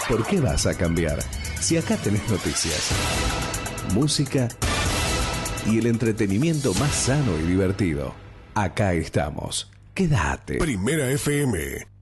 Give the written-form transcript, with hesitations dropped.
¿Por qué vas a cambiar? Si acá tenés noticias, música y el entretenimiento más sano y divertido. Acá estamos. Quédate. Primera FM.